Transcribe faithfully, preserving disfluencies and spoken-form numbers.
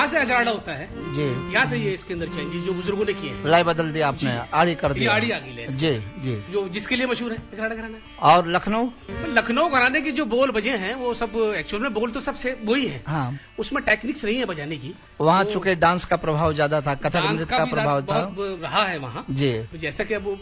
यहाँ से अजाड़ा होता है जी, यहाँ से ये इसके अंदर चेंजेस जो बुजुर्गों ने किए हैं। लय बदल दिया आपने, आड़ी कर दिया, आड़ी आ गई जी जी, जो जिसके लिए मशहूर है अजाड़ा घराना। और लखनऊ लखनऊ घराने के जो बोल बजे हैं वो सब एक्चुअल में बोल तो सबसे वही है, हाँ, उसमें टेक्निक्स नहीं है बजाने की। वहाँ चूंकि डांस का प्रभाव ज्यादा था, कथक नृत्य का प्रभाव था, रहा है वहाँ जी। जैसा कि अब